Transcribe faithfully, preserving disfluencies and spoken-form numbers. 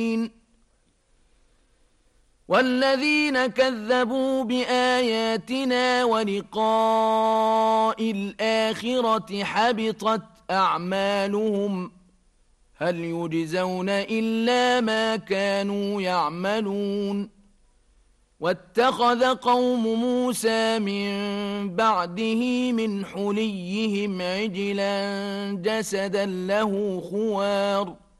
والذين كذبوا بآياتنا ولقاء الآخرة حبطت أعمالهم هل يجزون إلا ما كانوا يعملون واتخذ قوم موسى من بعده من حليهم عجلا جسدا له خوار